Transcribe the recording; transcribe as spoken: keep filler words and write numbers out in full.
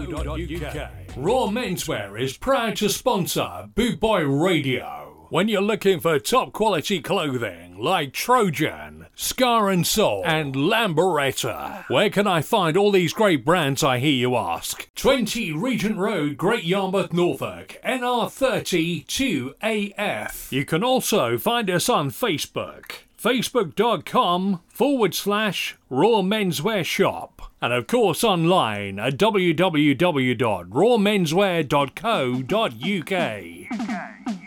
uk. Raw Menswear is proud to sponsor Boot Boy Radio. When you're looking for top quality clothing like Trojan, Scar and Soul, and Lamberetta, where can I find all these great brands, I hear you ask? twenty Regent Road, Great Yarmouth, Norfolk, N R thirty two A F. You can also find us on Facebook. Facebook.com forward slash Raw Menswear Shop. And of course online at w w w dot raw menswear dot co dot u k.